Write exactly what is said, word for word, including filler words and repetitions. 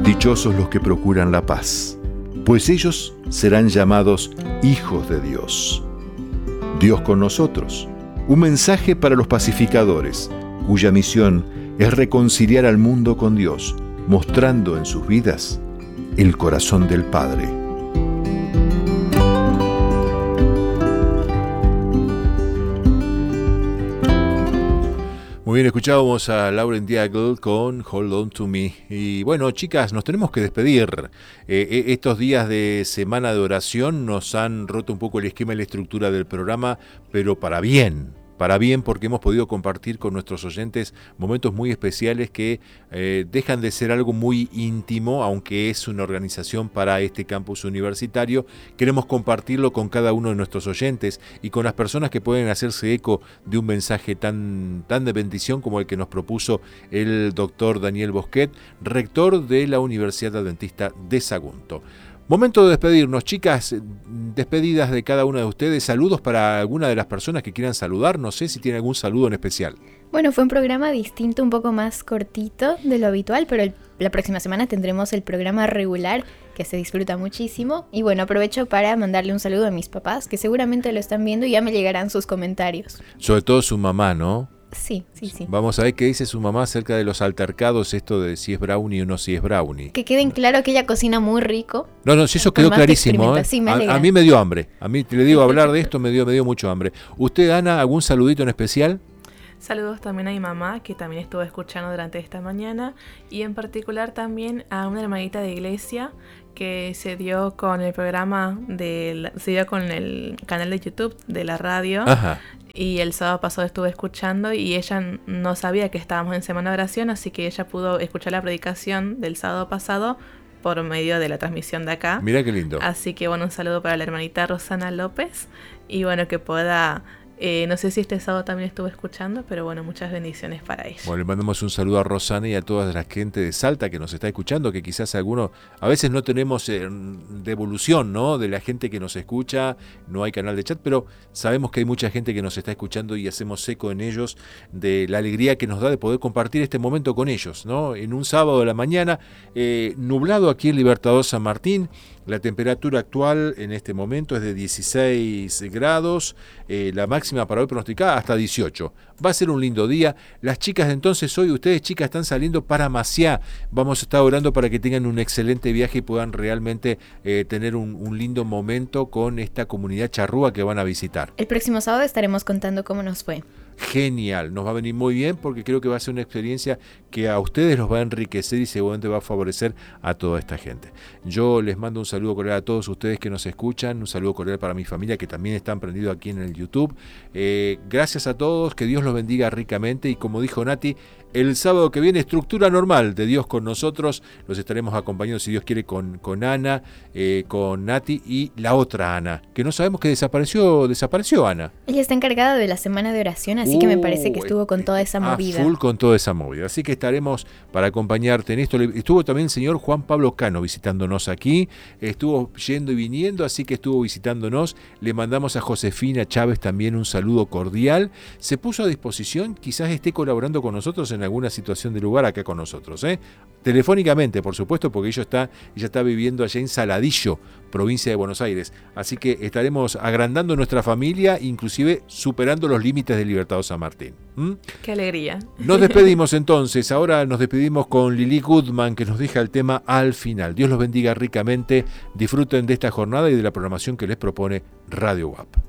Dichosos los que procuran la paz, pues ellos serán llamados hijos de Dios. Dios con nosotros, un mensaje para los pacificadores, cuya misión es reconciliar al mundo con Dios, mostrando en sus vidas el corazón del Padre. Muy bien, escuchábamos a Lauren Daigle con Hold On To Me. Y bueno, chicas, nos tenemos que despedir. Eh, estos días de semana de oración nos han roto un poco el esquema y la estructura del programa, pero para bien. Para bien, porque hemos podido compartir con nuestros oyentes momentos muy especiales que eh, dejan de ser algo muy íntimo, aunque es una organización para este campus universitario. Queremos compartirlo con cada uno de nuestros oyentes y con las personas que pueden hacerse eco de un mensaje tan, tan de bendición como el que nos propuso el doctor Daniel Bosquet, rector de la Universidad Adventista de Sagunto. Momento de despedirnos, chicas, despedidas de cada una de ustedes, saludos para alguna de las personas que quieran saludar, no sé si tiene algún saludo en especial. Bueno, fue un programa distinto, un poco más cortito de lo habitual, pero el, la próxima semana tendremos el programa regular que se disfruta muchísimo. Y bueno, aprovecho para mandarle un saludo a mis papás, que seguramente lo están viendo y ya me llegarán sus comentarios. Sobre todo su mamá, ¿no? Sí, sí, sí. Vamos a ver qué dice su mamá acerca de los altercados, esto de si es brownie o no si es brownie. Que queden claro que ella cocina muy rico. No, no, si eso quedó clarísimo. ¿eh? Sí, me a, a mí me dio hambre. A mí, le digo, hablar de esto me dio, me dio mucho hambre. ¿Usted, Ana, algún saludito en especial? Saludos también a mi mamá, que también estuvo escuchando durante esta mañana, y en particular también a una hermanita de iglesia que se dio con el programa, de, se dio con el canal de YouTube de la radio. Ajá. Y el sábado pasado estuve escuchando y ella no sabía que estábamos en semana de oración, así que ella pudo escuchar la predicación del sábado pasado por medio de la transmisión de acá. Mira qué lindo. Así que bueno, un saludo para la hermanita Rosana López y bueno, que pueda... Eh, no sé si este sábado también estuve escuchando, pero bueno, muchas bendiciones para ella. Bueno, le mandamos un saludo a Rosana y a toda la gente de Salta que nos está escuchando, que quizás algunos, a veces no tenemos eh, devolución, ¿no? De la gente que nos escucha, no hay canal de chat, pero sabemos que hay mucha gente que nos está escuchando y hacemos eco en ellos de la alegría que nos da de poder compartir este momento con ellos, ¿no? En un sábado de la mañana, eh, nublado aquí en Libertador San Martín. La temperatura actual en este momento es de dieciséis grados, eh, la máxima para hoy pronosticada hasta dieciocho. Va a ser un lindo día. Las chicas entonces hoy, ustedes chicas están saliendo para Maciá. Vamos a estar orando para que tengan un excelente viaje y puedan realmente eh, tener un, un lindo momento con esta comunidad charrúa que van a visitar. El próximo sábado estaremos contando cómo nos fue. Genial, nos va a venir muy bien porque creo que va a ser una experiencia que a ustedes los va a enriquecer y seguramente va a favorecer a toda esta gente. Yo les mando un saludo cordial a todos ustedes que nos escuchan, un saludo cordial para mi familia que también están prendidos aquí en el YouTube. Eh, gracias a todos, que Dios los bendiga ricamente y como dijo Nati, el sábado que viene estructura normal de Dios con nosotros, los estaremos acompañando si Dios quiere con, con Ana, eh, con Nati y la otra Ana, que no sabemos que desapareció, desapareció Ana. Ella está encargada de la semana de oración, así uh, que me parece que estuvo con toda esa movida. A full con toda esa movida, así que estaremos para acompañarte en esto. Estuvo también el señor Juan Pablo Cano visitándonos aquí, estuvo yendo y viniendo, así que estuvo visitándonos. Le mandamos a Josefina Chávez también un saludo cordial. Se puso a disposición, quizás esté colaborando con nosotros en alguna situación de lugar acá con nosotros, ¿eh? Telefónicamente, por supuesto, porque ella está, ella está viviendo allá en Saladillo, provincia de Buenos Aires. Así que estaremos agrandando nuestra familia, inclusive superando los límites de Libertador San Martín. ¿Mm? ¡Qué alegría! Nos despedimos entonces. Ahora nos despedimos con Lili Goodman, que nos deja el tema al final. Dios los bendiga ricamente. Disfruten de esta jornada y de la programación que les propone Radio U A P.